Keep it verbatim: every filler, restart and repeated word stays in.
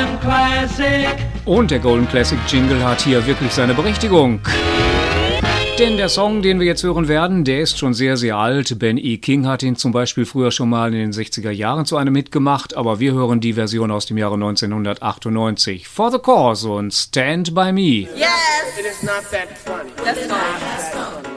Golden Classic. Und der Golden Classic Jingle hat hier wirklich seine Berechtigung. Denn der Song, den wir jetzt hören werden, der ist schon sehr, sehr alt. Ben E. King hat ihn zum Beispiel früher schon mal in den sechziger Jahren zu einem Hit gemacht, aber wir hören die Version aus dem Jahre neunzehnhundertachtundneunzig. For the Cause und Stand By Me. Yes! It is not that funny. That's funny.